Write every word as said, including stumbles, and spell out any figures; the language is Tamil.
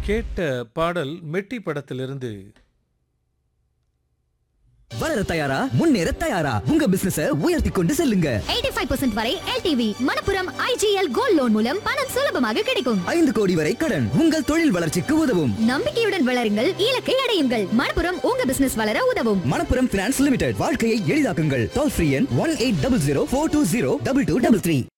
கேட்ட பாடல் மெட்டி படத்திலிருந்து. வளர தயாரா, முன்னேற தயாரா, உங்க பிசினஸ உயர்த்தி கொண்டு செல்லுங்க. எண்பத்தி ஐந்து சதவீதம் வரை L T V Manappuram I G L gold loan மூலம் பணம் சுலபமாக கிடைக்கும். ஐந்து கோடி வரை கடன் உங்கள் தொழில் வளர்ச்சிக்கு உதவும். நம்பிக்கையுடன் வளருங்கள், இலக்கை அடையுங்கள். மணப்புரம் உங்க பிசினஸ் வளர உதவும். மணப்புரம் பினான்ஸ் லிமிடெட், வாழ்க்கையை எளிதாக்குங்கள். டோல் ஃப்ரீ எண் one eight double zero four two zero double two double three.